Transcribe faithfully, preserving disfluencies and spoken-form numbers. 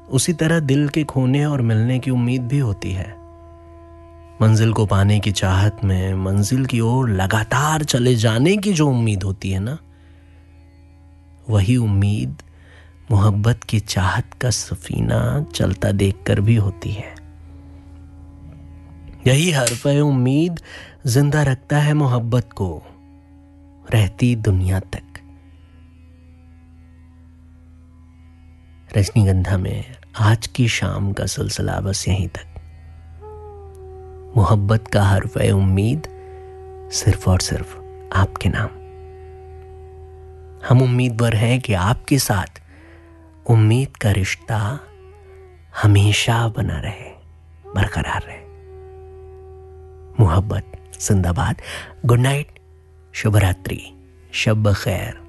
उसी तरह दिल के खोने और मिलने की उम्मीद भी होती है। मंजिल को पाने की चाहत में मंजिल की ओर लगातार चले जाने की जो उम्मीद होती है ना, वही उम्मीद मोहब्बत की चाहत का सफीना चलता देखकर भी होती है। यही हर्फ उम्मीद जिंदा रखता है मोहब्बत को, रहती दुनिया तक। रजनीगंधा में आज की शाम का सिलसिला बस यहीं तक। मोहब्बत का हर्फ उम्मीद सिर्फ और सिर्फ आपके नाम। हम उम्मीदवार हैं कि आपके साथ उम्मीद का रिश्ता हमेशा बना रहे, बरकरार रहे। मोहब्बत जिंदाबाद। गुड नाइट, शुभ रात्रि, शब खैर।